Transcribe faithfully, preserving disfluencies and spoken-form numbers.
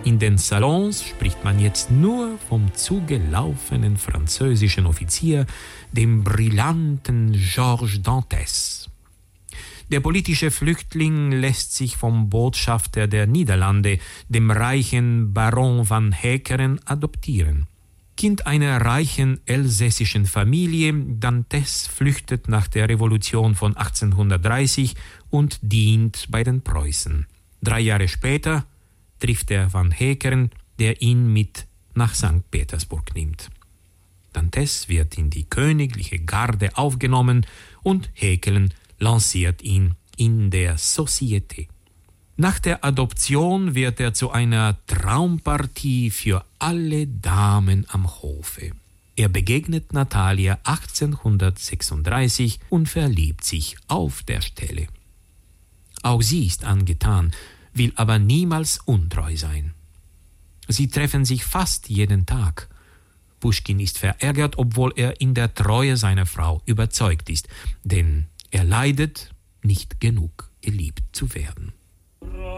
In den Salons spricht man jetzt nur vom zugelaufenen französischen Offizier, dem brillanten Georges Dantes. Der politische Flüchtling lässt sich vom Botschafter der Niederlande, dem reichen Baron van Heeckeren, adoptieren. Kind einer reichen elsässischen Familie, Dantes flüchtet nach der Revolution von achtzehnhundertdreißig und dient bei den Preußen. Drei Jahre später trifft er van Heeckeren, der ihn mit nach Sankt Petersburg nimmt. Dantes wird in die königliche Garde aufgenommen und Heeckeren lanciert ihn in der Société. Nach der Adoption wird er zu einer Traumpartie für alle Damen am Hofe. Er begegnet Natalia achtzehnhundertsechsunddreißig und verliebt sich auf der Stelle. Auch sie ist angetan, will aber niemals untreu sein. Sie treffen sich fast jeden Tag. Puschkin ist verärgert, obwohl er in der Treue seiner Frau überzeugt ist, denn er leidet, nicht genug geliebt zu werden.